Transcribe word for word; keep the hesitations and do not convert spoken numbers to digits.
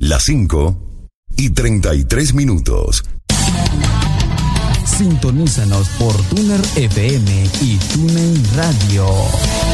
Las cinco y treinta y tres minutos. Sintonízanos por Tuner F M y TuneIn Radio.